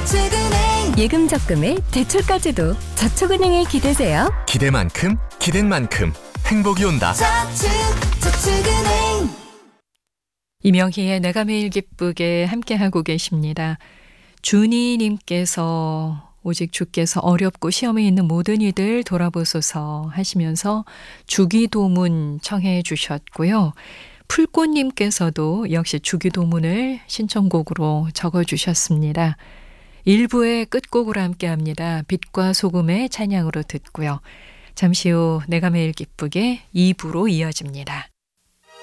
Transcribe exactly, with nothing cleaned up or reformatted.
저축은행. 예금 적금에 대출까지도 저축은행에 기대세요. 기대만큼 기댄 만큼 행복이 온다. 저축, 저축은행. 이명희의 내가 매일 기쁘게 함께하고 계십니다. 준희님께서 오직 주께서 어렵고 시험에 있는 모든 이들 돌아보소서 하시면서 주기도문 청해 주셨고요. 풀꽃님께서도 역시 주기도문을 신청곡으로 적어주셨습니다. 일 부의 끝곡으로 함께합니다. 빛과 소금의 찬양으로 듣고요. 잠시 후 내가 매일 기쁘게 이 부로 이어집니다.